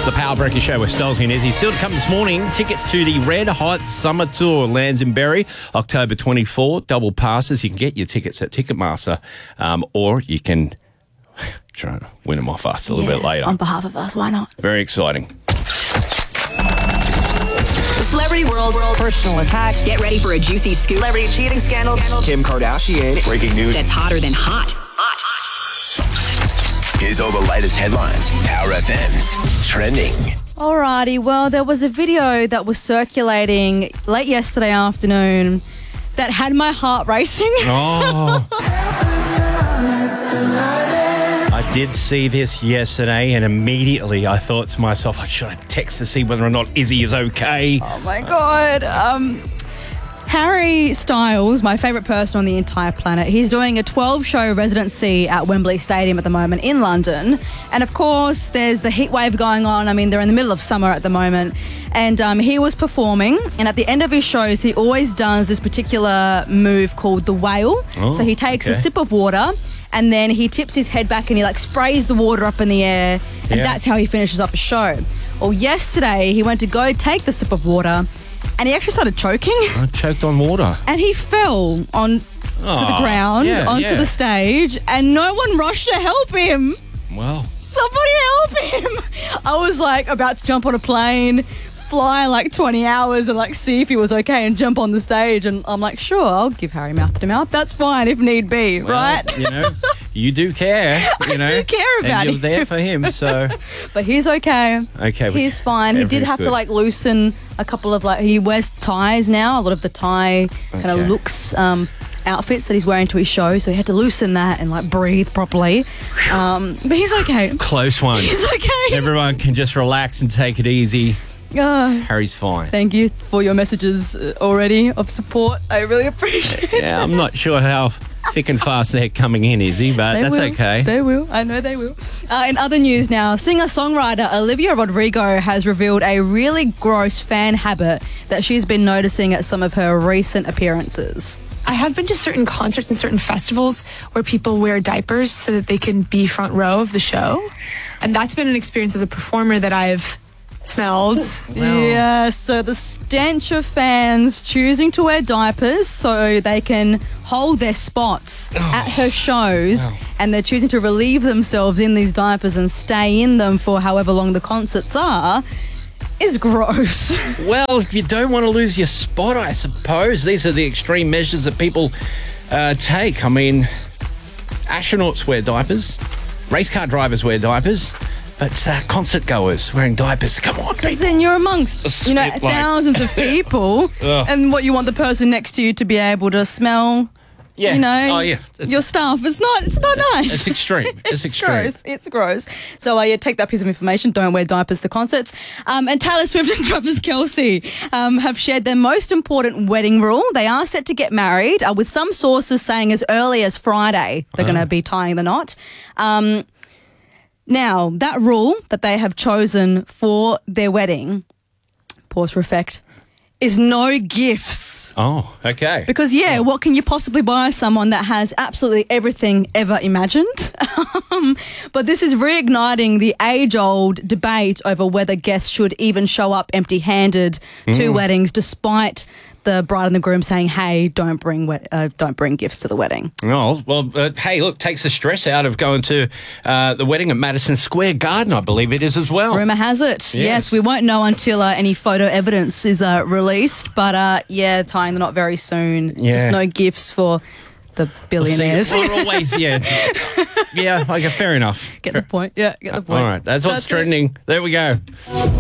The Power Breaker Show with Stolzy and Izzy. Still to come this morning, tickets to the Red Hot Summer Tour lands in Berry, October 24. Double passes. You can get your tickets at Ticketmaster, or you can try to win them off us a little bit later. On behalf of us, why not? Very exciting. The celebrity world, personal attacks. Get ready for a juicy scoop. Celebrity cheating scandal. Kim Kardashian. Breaking news. That's hotter than hot. Here's all the latest headlines. Power FM's trending. Alrighty, well, there was a video that was circulating late yesterday afternoon that had my heart racing. Oh. I did see this yesterday, and immediately I thought to myself, should I text to see whether or not Izzy is okay? Oh my God. Harry Styles, my favourite person on the entire planet, he's doing a 12-show residency at Wembley Stadium at the moment in London. And of course, there's the heat wave going on. I mean, they're in the middle of summer at the moment. And he was performing, and at the end of his shows, he always does this particular move called the whale. So he takes a sip of water, and then he tips his head back and he sprays the water up in the air, and that's how he finishes off a show. Well, yesterday, he went to go take the sip of water, and he actually started choking. I choked on water. And he fell to the ground, onto the stage, and no one rushed to help him. Well. Somebody help him. I was about to jump on a plane, fly 20 hours and see if he was okay and jump on the stage. And I'm sure, I'll give Harry mouth to mouth. That's fine if need be, right? You do care. I do care about and him. you're there for him, so. But he's okay. Okay. He's fine. He did have to loosen a couple of he wears ties now, a lot of the tie kind of looks, outfits that he's wearing to his show, so he had to loosen that and breathe properly. But he's okay. Close one. He's okay. Everyone can just relax and take it easy. Harry's fine. Thank you for your messages already of support. I really appreciate it. Yeah, I'm not sure how thick and fast they're coming in, Izzy, but that's okay. They will. I know they will. In other news now, singer-songwriter Olivia Rodrigo has revealed a really gross fan habit that she's been noticing at some of her recent appearances. I have been to certain concerts and certain festivals where people wear diapers so that they can be front row of the show. And that's been an experience as a performer that I've smelled. Yeah, so the stench of fans choosing to wear diapers so they can hold their spots at her shows, and they're choosing to relieve themselves in these diapers and stay in them for however long the concerts are, is gross. Well, if you don't want to lose your spot, I suppose. These are the extreme measures that people take. I mean, astronauts wear diapers. Race car drivers wear diapers. But concert goers wearing diapers, come on, people. Then you're amongst, thousands of people, and what you want the person next to you to be able to smell, your stuff. It's not nice. It's extreme. It's extreme. Gross. It's gross. So take that piece of information. Don't wear diapers to concerts. And Taylor Swift and Travis Kelce have shared their most important wedding rule. They are set to get married, with some sources saying as early as Friday they're going to be tying the knot. Now, that rule that they have chosen for their wedding, pause for effect, is no gifts. Oh, okay. Because, what can you possibly buy someone that has absolutely everything ever imagined? But this is reigniting the age-old debate over whether guests should even show up empty-handed to weddings, despite the bride and the groom saying, hey, don't bring gifts to the wedding. Oh, well, hey, look, takes the stress out of going to the wedding at Madison Square Garden, I believe it is as well. Rumour has it. Yes, we won't know until any photo evidence is released, but tying the knot very soon. Yeah. Just no gifts for the billionaires. We're always, fair enough. Get the point. Yeah, get the point. All right, that's what's trending. There we go.